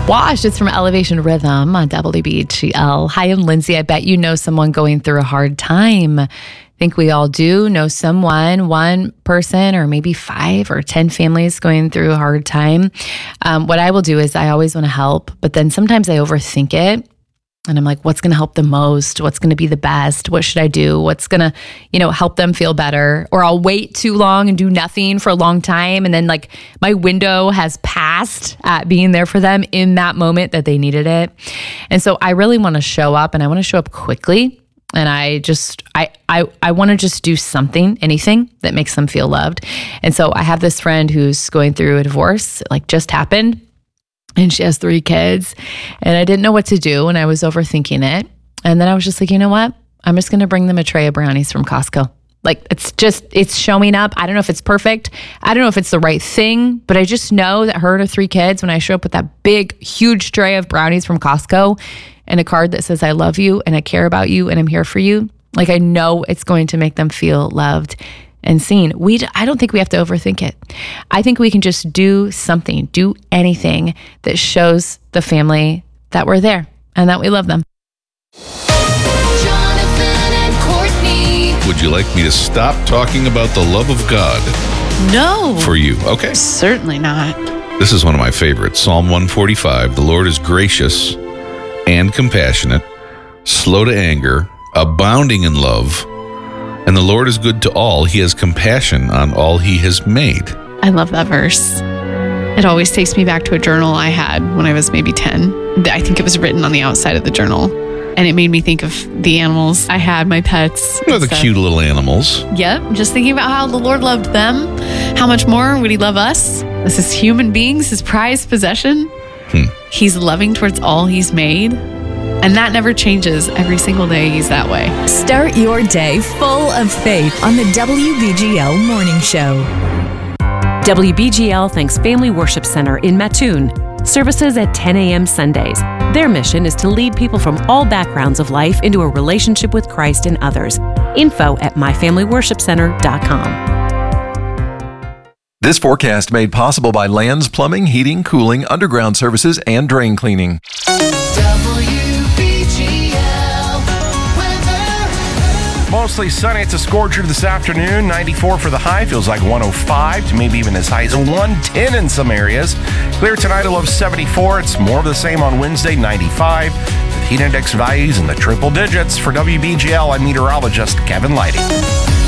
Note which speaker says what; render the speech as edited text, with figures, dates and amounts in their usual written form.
Speaker 1: Wash is from Elevation Rhythm on WBGL. Hi, I'm Lindsay. I bet you know someone going through a hard time. I think we all do know someone, one person, or maybe 5 or 10 families going through a hard time. What I will do is I always want to help, but then sometimes I overthink it. And I'm like, what's going to help the most? What's going to be the best? What should I do? What's going to, help them feel better? Or I'll wait too long and do nothing for a long time. And then like my window has passed at being there for them in that moment that they needed it. And so I really want to show up, and I want to show up quickly. And I want to just do something, anything that makes them feel loved. And so I have this friend who's going through a divorce, like just happened. And she has 3 kids, and I didn't know what to do, and I was overthinking it. And then I was just like, you know what? I'm just going to bring them a tray of brownies from Costco. Like, it's showing up. I don't know if it's perfect. I don't know if it's the right thing, but I just know that her and her 3 kids, when I show up with that big, huge tray of brownies from Costco and a card that says, I love you and I care about you and I'm here for you, like I know it's going to make them feel loved and seen. I don't think we have to overthink it. I think we can just do something, do anything that shows the family that we're there and that we love them.
Speaker 2: Jonathan and Courtney.
Speaker 3: Would you like me to stop talking about the love of God?
Speaker 4: No.
Speaker 3: For you, okay?
Speaker 4: Certainly not.
Speaker 3: This is one of my favorites. Psalm 145. The Lord is gracious and compassionate, slow to anger, abounding in love, and the Lord is good to all. He has compassion on all he has made.
Speaker 4: I love that verse. It always takes me back to a journal I had when I was maybe 10. I think it was written on the outside of the journal. And it made me think of the animals I had, my pets.
Speaker 3: The cute little animals.
Speaker 4: Yep. Just thinking about how the Lord loved them. How much more would he love us as his human beings, his prized possession? He's loving towards all he's made. And that never changes. Every single day, he's that way.
Speaker 5: Start your day full of faith on the WBGL Morning Show.
Speaker 6: WBGL thanks Family Worship Center in Mattoon. Services at 10 a.m. Sundays. Their mission is to lead people from all backgrounds of life into a relationship with Christ and others. Info at myfamilyworshipcenter.com.
Speaker 7: This forecast made possible by Lands Plumbing, Heating, Cooling, Underground Services, and Drain Cleaning.
Speaker 8: Mostly sunny. It's a scorcher this afternoon. 94 for the high. Feels like 105 to maybe even as high as 110 in some areas. Clear tonight, a low of 74. It's more of the same on Wednesday, 95. With heat index values in the triple digits. For WBGL, I'm meteorologist Kevin Lighty.